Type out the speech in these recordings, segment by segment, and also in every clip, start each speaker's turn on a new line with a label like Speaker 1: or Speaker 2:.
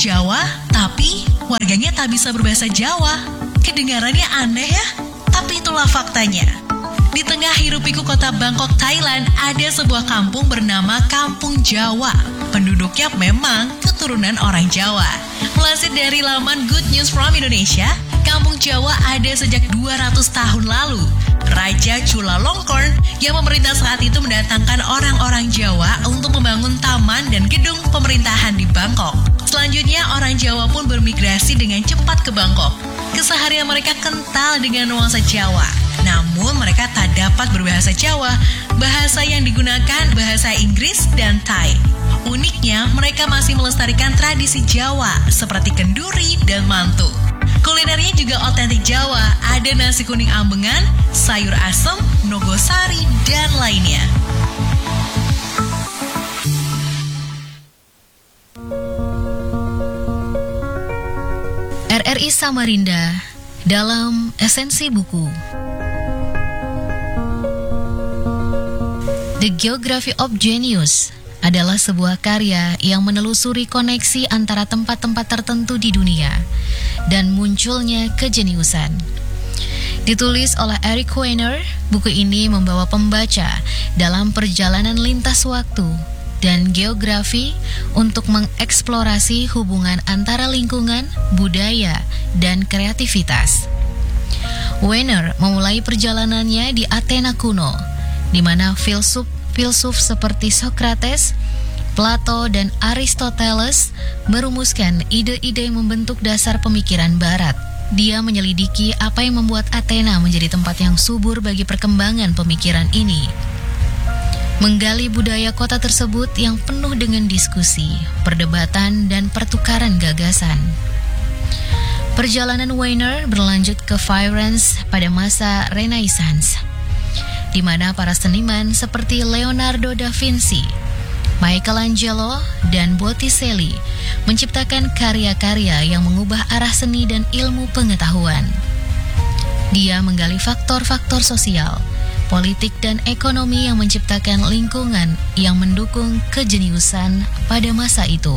Speaker 1: Jawa, tapi warganya tak bisa berbahasa Jawa. Kedengarannya aneh ya, tapi itulah faktanya. Di tengah hiruk-pikuk kota Bangkok, Thailand, ada sebuah kampung bernama Kampung Jawa. Penduduknya memang keturunan orang Jawa. Melansir dari laman Good News from Indonesia, Kampung Jawa ada sejak 200 tahun lalu. Raja Chulalongkorn yang memerintah saat itu mendatangkan orang-orang Jawa untuk membangun taman dan gedung pemerintahan di Bangkok. Selanjutnya, orang Jawa pun bermigrasi dengan cepat ke Bangkok. Keseharian mereka kental dengan nuansa Jawa. Namun mereka tak dapat berbahasa Jawa. Bahasa yang digunakan bahasa Inggris dan Thai. Uniknya, mereka masih melestarikan tradisi Jawa seperti kenduri dan mantu. Kulinernya juga otentik Jawa, ada nasi kuning ambengan, sayur asem, nogosari, dan lainnya. RRI Samarinda dalam esensi buku The Geography of Genius adalah sebuah karya yang menelusuri koneksi antara tempat-tempat tertentu di dunia dan munculnya kejeniusan. Ditulis oleh Eric Weiner, buku ini membawa pembaca dalam perjalanan lintas waktu dan geografi untuk mengeksplorasi hubungan antara lingkungan, budaya, dan kreativitas. Weiner memulai perjalanannya di Athena kuno, di mana filsuf seperti Socrates, Plato, dan Aristoteles merumuskan ide-ide yang membentuk dasar pemikiran Barat. Dia menyelidiki apa yang membuat Athena menjadi tempat yang subur bagi perkembangan pemikiran ini. Menggali budaya kota tersebut yang penuh dengan diskusi, perdebatan, dan pertukaran gagasan. Perjalanan Weiner berlanjut ke Firenze pada masa Renaissance, di mana para seniman seperti Leonardo da Vinci, Michelangelo, dan Botticelli menciptakan karya-karya yang mengubah arah seni dan ilmu pengetahuan. Dia menggali faktor-faktor sosial, politik, dan ekonomi yang menciptakan lingkungan yang mendukung kejeniusan pada masa itu.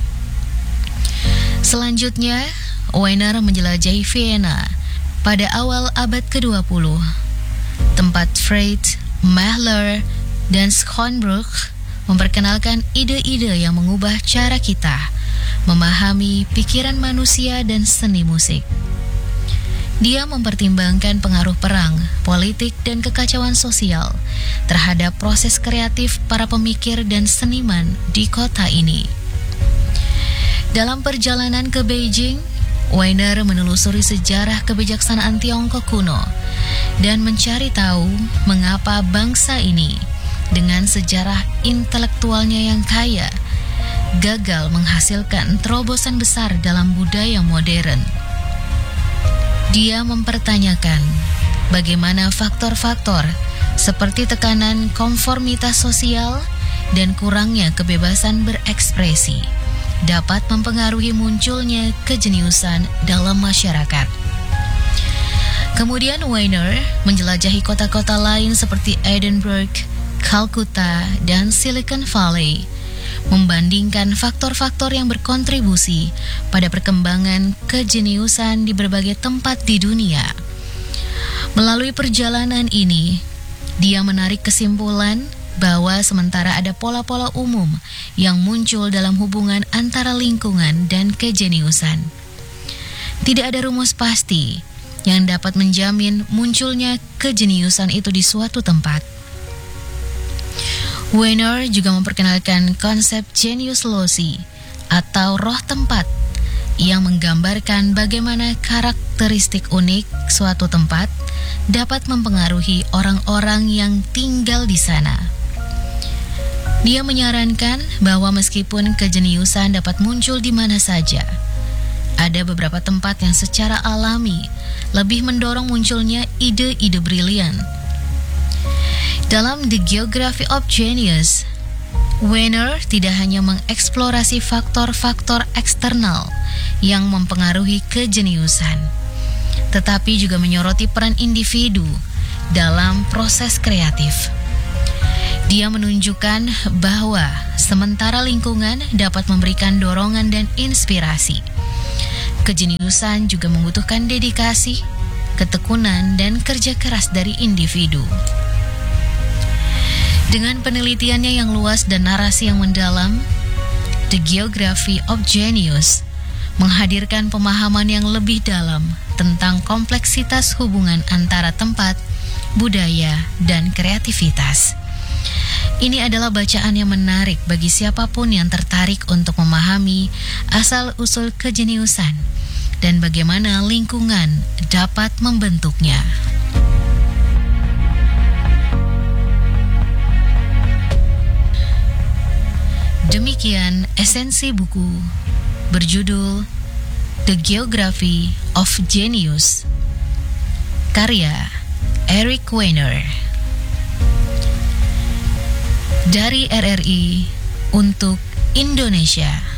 Speaker 1: Selanjutnya, Weiner menjelajahi Vienna pada awal abad ke-20, tempat Freud, Mahler, dan Schönbrunn memperkenalkan ide-ide yang mengubah cara kita memahami pikiran manusia dan seni musik. Dia mempertimbangkan pengaruh perang, politik, dan kekacauan sosial terhadap proses kreatif para pemikir dan seniman di kota ini. Dalam perjalanan ke Beijing, Weiner menelusuri sejarah kebijaksanaan Tiongkok kuno dan mencari tahu mengapa bangsa ini dengan sejarah intelektualnya yang kaya gagal menghasilkan terobosan besar dalam budaya modern. Dia mempertanyakan bagaimana faktor-faktor seperti tekanan konformitas sosial dan kurangnya kebebasan berekspresi dapat mempengaruhi munculnya kejeniusan dalam masyarakat. Kemudian Weiner menjelajahi kota-kota lain seperti Edinburgh, Calcutta, dan Silicon Valley, membandingkan faktor-faktor yang berkontribusi pada perkembangan kejeniusan di berbagai tempat di dunia. Melalui perjalanan ini, dia menarik kesimpulan bahwa sementara ada pola-pola umum yang muncul dalam hubungan antara lingkungan dan kejeniusan, tidak ada rumus pasti yang dapat menjamin munculnya kejeniusan itu di suatu tempat. Weiner juga memperkenalkan konsep genius loci atau roh tempat yang menggambarkan bagaimana karakteristik unik suatu tempat dapat mempengaruhi orang-orang yang tinggal di sana. Dia menyarankan bahwa meskipun kejeniusan dapat muncul di mana saja, ada beberapa tempat yang secara alami lebih mendorong munculnya ide-ide brilian. Dalam The Geography of Genius, Weiner tidak hanya mengeksplorasi faktor-faktor eksternal yang mempengaruhi kejeniusan, tetapi juga menyoroti peran individu dalam proses kreatif.
Speaker 2: Dia menunjukkan bahwa sementara lingkungan dapat memberikan dorongan dan inspirasi, kejeniusan juga membutuhkan dedikasi, ketekunan, dan kerja keras dari individu. Dengan penelitiannya yang luas dan narasi yang mendalam, The Geography of Genius menghadirkan pemahaman yang lebih dalam tentang kompleksitas hubungan antara tempat, budaya, dan kreativitas. Ini adalah bacaan yang menarik bagi siapapun yang tertarik untuk memahami asal-usul kejeniusan dan bagaimana lingkungan dapat membentuknya. Demikian esensi buku berjudul The Geography of Genius, karya Eric Weiner. Dari RRI untuk Indonesia.